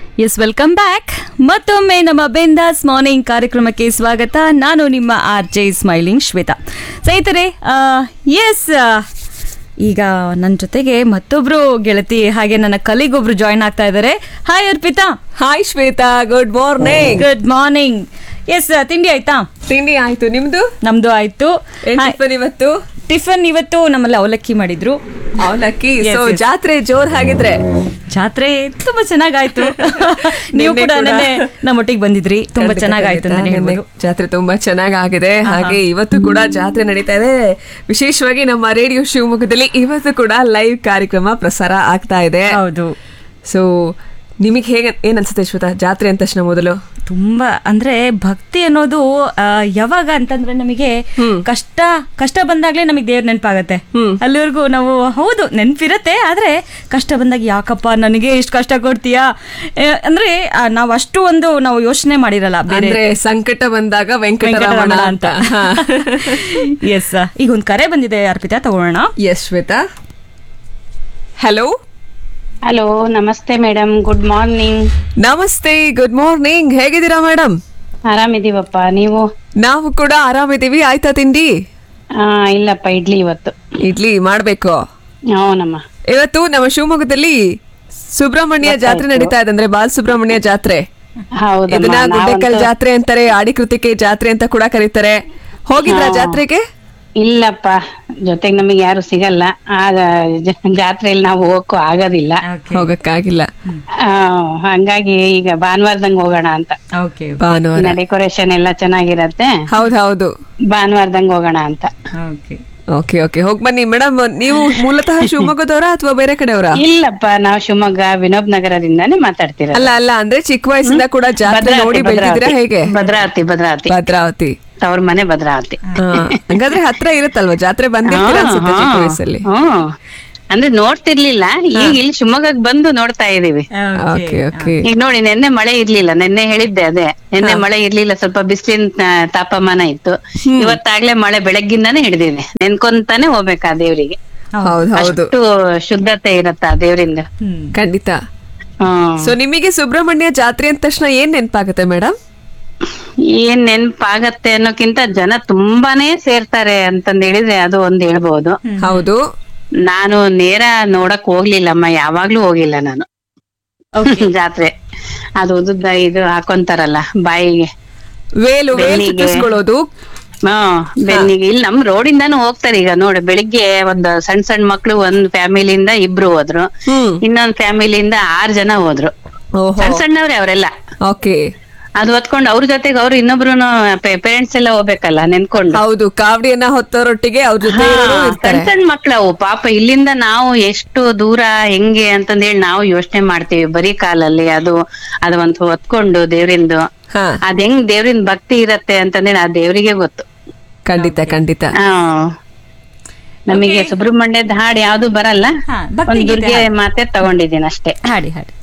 S welcome back. ಮತ್ತೊಮ್ಮೆ ನಮ್ಮ ಬಿಂದಾಸ್ ಮಾರ್ನಿಂಗ್ ಕಾರ್ಯಕ್ರಮಕ್ಕೆ ಸ್ವಾಗತ. ನಾನು ನಿಮ್ಮ RJ ಸ್ಮೈಲಿಂಗ್ ಶ್ವೇತಾ. ಸ್ನೇಹಿತರೆ, ಎಸ್ ಈಗ ನನ್ನ ಜೊತೆಗೆ ಮತ್ತೊಬ್ರು ಗೆಳತಿ ಹಾಗೆ ನನ್ನ ಕಲಿಗೊಬ್ರು ಜಾಯ್ನ್ ಆಗ್ತಾ ಇದ್ದಾರೆ. Hi Arpita. Hi Shweta, good morning. Good morning. S, ತಿಂಡಿ ಆಯ್ತಾ? ತಿಂಡಿ ಆಯ್ತು, ನಿಮ್ದು? ನಮ್ದು ಆಯ್ತು. ಟಿಫನ್ ಇವತ್ತು ನಮ್ಮಲ್ಲಿ ಅವಲಕ್ಕಿ ಮಾಡಿದ್ರು. ಅವಲಕ್ಕಿ. ಸೊ ಜಾತ್ರೆ ಜೋರ್ ಹಾಗಿದ್ರೆ? ಜಾತ್ರೆ ತುಂಬಾ ಚೆನ್ನಾಗಾಯ್ತು. ನೀವು ಕೂಡ ನೆನ್ನೆ ನಮ್ಮೊಟ್ಟಿಗೆ ಬಂದಿದ್ರಿ, ತುಂಬಾ ಚೆನ್ನಾಗಾಯ್ತು ಅಂತಾನೆ ಹೇಳ್ಬೋದು. ಜಾತ್ರೆ ತುಂಬಾ ಚೆನ್ನಾಗಾಗಿದೆ. ಹಾಗೆ ಇವತ್ತು ಕೂಡ ಜಾತ್ರೆ ನಡೀತಾ ಇದೆ. ವಿಶೇಷವಾಗಿ ನಮ್ಮ ರೇಡಿಯೋ ಶಿವಮೊಗ್ಗದಲ್ಲಿ ಇವತ್ತು ಕೂಡ ಲೈವ್ ಕಾರ್ಯಕ್ರಮ ಪ್ರಸಾರ ಆಗ್ತಾ ಇದೆ. ಹೌದು. ಸೊ ನಿಮಗೆ ಹೇಗೆ ಏನ್ ಅನ್ಸುತ್ತೆ ಶ್ವೇತಾ, ಜಾತ್ರೆ ಅಂದ ತಕ್ಷಣ ಮೊದಲು? ತುಂಬಾ ಅಂದ್ರೆ ಭಕ್ತಿ ಅನ್ನೋದು ಯಾವಾಗ ಅಂತಂದ್ರೆ ನಮಗೆ ಕಷ್ಟ ಬಂದಾಗ್ಲೇ ನಮಗೆ ದೇವ್ರ ನೆನಪಾಗತ್ತೆ. ಅಲ್ಲಿವರೆಗೂ ನಾವು ಹೌದು ನೆನಪಿರತ್ತೆ, ಆದ್ರೆ ಕಷ್ಟ ಬಂದಾಗ ಯಾಕಪ್ಪ ನನಗೆ ಇಷ್ಟು ಕಷ್ಟ ಕೊಡ್ತೀಯಾ ಅಂದ್ರೆ ನಾವು ಅಷ್ಟು ನಾವು ಯೋಚನೆ ಮಾಡಿರಲ್ಲ. ಬೇರೆ ಸಂಕಟ ಬಂದಾಗ ವೆಂಕಟರಮಣ ಅಂತ. ಎಸ್, ಈಗ ಒಂದು ಕರೆ ಬಂದಿದೆ ಅರ್ಪಿತಾ, ತಗೊಳ್ಳೋಣ. ಎಸ್ ಶ್ವೇತಾ. ಹಲೋ. ಹಲೋ, ನಮಸ್ತೆ ಮೇಡಮ್, ಗುಡ್ ಮಾರ್ನಿಂಗ್. ನಮಸ್ತೆ, ಗುಡ್ ಮಾರ್ನಿಂಗ್. ಹೇಗಿದ್ದೀರಾ ಮೇಡಮ್? ಆರಾಮಿದೀವಪ್ಪ, ನೀವು? ನಾವು ಕೂಡ ಆರಾಮಿದ್ದೀವಿ. ಆಯ್ತಾ ತಿಂಡಿ? ಇಲ್ಲಪ್ಪ, ಇಡ್ಲಿ ಇವತ್ತು. ಇಡ್ಲಿ ಮಾಡ್ಬೇಕು. ಹೌನಮ್ಮ. ಇವತ್ತು ನಮ್ಮ ಶಿವಮೊಗ್ಗದಲ್ಲಿ ಸುಬ್ರಹ್ಮಣ್ಯ ಜಾತ್ರೆ ನಡೀತಾ ಇದೆ, ಅಂದ್ರೆ ಬಾಲ್ ಸುಬ್ರಹ್ಮಣ್ಯ ಜಾತ್ರೆ. ಇದನ್ನ ಗುಡ್ಡೆಕಲ್ ಜಾತ್ರೆ ಅಂತಾರೆ, ಆಡಿಕೃತಿಕೆ ಜಾತ್ರೆ ಅಂತ ಕೂಡ ಕರೀತಾರೆ. ಹೋಗಿದ್ರಾ ಜಾತ್ರೆಗೆ? ಇಲ್ಲಪ್ಪ, ಜೊತೆಗೆ ನಮಗೆ ಯಾರು ಸಿಗಲ್ಲ. ಆಗ ಜಾತ್ರೆಯಲ್ಲಿ ನಾವು ಹೋಗಕ್ಕೂ ಆಗೋದಿಲ್ಲ, ಹೋಗಕ್ಕಾಗಿಲ್ಲ. ಹಂಗಾಗಿ ಈಗ ಭಾನುವಾರದಂಗ್ ಹೋಗೋಣ ಅಂತ. ಭಾನುವಾರ ಡೆಕೋರೇಷನ್ ಎಲ್ಲ ಚೆನ್ನಾಗಿರತ್ತೆ. ಹೌದು, ಭಾನುವಾರದಂಗ್ ಹೋಗೋಣ ಅಂತ. ಓಕೆ ಓಕೆ, ಹೋಗ್ ಬನ್ನಿ ಮೇಡಮ್. ನೀವು ಮೂಲತಃ ಶಿವಮೊಗ್ಗದವರ ಅಥವಾ ಬೇರೆ ಕಡೆಯವರ? ಇಲ್ಲಪ್ಪ, ನಾವು ಶಿವಮೊಗ್ಗ ವಿನೋಬ್ ನಗರದಿಂದಾನೇ ಮಾತಾಡ್ತೀರ. ಅಲ್ಲ ಅಂದ್ರೆ ಚಿಕ್ಕ ವಯಸ್ಸಿಂದ ಕೂಡ ಜಾತ್ರೆ ನೋಡಿ ಬೆಳೆದಿದ್ದೀರಾ ಹೇಗೆ? ಭದ್ರಾವತಿ ಅವ್ರ ಮನೆ ಭದ್ರಾವತಿ. ಹಂಗಾದ್ರೆ ಹತ್ರ ಇರುತ್ತಲ್ವಾ ಜಾತ್ರೆ? ಬಂದಿರ್ತೀರ ಅನ್ಸುತ್ತೆ ಚಿಕ್ಕ ವಯಸ್ಸಲ್ಲಿ. ಅಂದ್ರೆ ನೋಡ್ತಿರ್ಲಿಲ್ಲ, ಈಗ ಇಲ್ಲಿ ಶಿವಮೊಗ್ಗಕ್ಕೆ ಬಂದು ನೋಡ್ತಾ ಇದೀವಿ. ಈಗ ನೋಡಿ, ನೆನ್ನೆ ಮಳೆ ಇರ್ಲಿಲ್ಲ. ನೆನ್ನೆ ಹೇಳಿದ್ದೆ ಅದೇ, ನೆನ್ನೆ ಮಳೆ ಇರ್ಲಿಲ್ಲ, ಸ್ವಲ್ಪ ಬಿಸಿಲಿನ ತಾಪಮಾನ ಇತ್ತು. ಇವತ್ತಾಗ್ಲೇ ಮಳೆ ಬೆಳಗ್ಗಿಂದಾನೇ ಹಿಡಿದಿದೆ. ನೆನ್ಕೊಂತಾನೆ ಹೋಗ್ಬೇಕಾ ದೇವ್ರಿಗೆ. ಅಷ್ಟು ಶುದ್ಧತೆ ಇರತ್ತ ದೇವ್ರಿಂದ. ಖಂಡಿತ. ಸೊ ನಿಮಗೆ ಸುಬ್ರಹ್ಮಣ್ಯ ಜಾತ್ರೆ ಅಂದ ತಕ್ಷಣ ಏನ್ ನೆನ್ಪಾಗತ್ತೆ ಮೇಡಮ್? ಏನ್ ನೆನ್ಪಾಗತ್ತೆ ಅನ್ನೋಕ್ಕಿಂತ ಜನ ತುಂಬಾನೇ ಸೇರ್ತಾರೆ ಅಂತಂದ್ ಹೇಳಿದ್ರೆ ಅದು ಒಂದ್ ಹೇಳ್ಬಹುದು. ಹೌದು. ನಾನು ನೇರ ನೋಡಕ್ ಹೋಗ್ಲಿಲ್ಲಮ್ಮ, ಯಾವಾಗ್ಲೂ ಹೋಗಿಲ್ಲ ನಾನು ಜಾತ್ರೆ. ಅದು ಉದ್ದ ಇದು ಹಾಕೊಂತಾರಲ್ಲ ಬಾಯಿಗೆ, ವೇಲು ಬೆನ್ನಿಗೆ. ಇಲ್ಲಿ ನಮ್ ರೋಡಿಂದಾನು ಹೋಗ್ತಾರೆ. ಈಗ ನೋಡಿ, ಬೆಳಿಗ್ಗೆ ಒಂದ್ ಸಣ್ಣ ಮಕ್ಳು ಒಂದ್ ಫ್ಯಾಮಿಲಿಯಿಂದ 2 ಹೋದ್ರು, ಇನ್ನೊಂದ್ ಫ್ಯಾಮಿಲಿಯಿಂದ 6 ಜನ ಹೋದ್ರು. ಸಣ್ಣವ್ರೆ ಅವರೆಲ್ಲ. ಅದು ಹೊತ್ಕೊಂಡು ಅವ್ರ ಜೊತೆಗೆ ಅವ್ರು ಇನ್ನೊಬ್ರು ಪೇರೆಂಟ್ಸ್ ಎಲ್ಲ ಹೋಗ್ಬೇಕಲ್ಲ ನೆನ್ಕೊಂಡು. ಹೌದು, ಕಾವಡಿಯನ್ನ ಹೊತ್ತವರೊಟ್ಟಿಗೆ ಅವ್ರ ಜೊತೆ ಸಣ್ಣ ಮಕ್ಳವು ಪಾಪ. ಇಲ್ಲಿಂದ ನಾವು ಎಷ್ಟು ದೂರ ಹೆಂಗೆ ಅಂತಂದೇಳಿ ನಾವು ಯೋಚನೆ ಮಾಡ್ತೀವಿ ಬರೀ ಕಾಲಲ್ಲಿ. ಅದು ಒಂದು ಹೊತ್ಕೊಂಡು ದೇವ್ರಿಂದು ಅದ್ ಹೆಂಗ್ ದೇವ್ರಿನ್ ಭಕ್ತಿ ಇರತ್ತೆ ಅಂತಂದೇಳಿ ಆ ದೇವ್ರಿಗೆ ಗೊತ್ತು. ಖಂಡಿತ. ನಮಗೆ ಸುಬ್ರಹ್ಮಣ್ಯದ ಹಾಡು ಯಾವ್ದು ಬರಲ್ಲ, ಒಂದ್ ದುರ್ಗೆ ಮಾತೆ ತಗೊಂಡಿದ್ದೀನಿ ಅಷ್ಟೇ. ಹಾಡಿ.